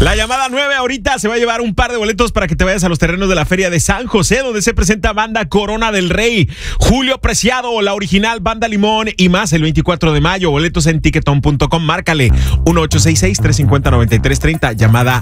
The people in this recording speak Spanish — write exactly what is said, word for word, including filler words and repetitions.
La llamada nueve ahorita se va a llevar un par de boletos para que te vayas a los terrenos de la Feria de San José, donde se presenta Banda Corona del Rey, Julio Preciado, la original Banda Limón y más el veinticuatro de mayo. Boletos en ticketon punto com. Márcale uno ocho seis seis, tres cinco cero, nueve tres tres cero. Llamada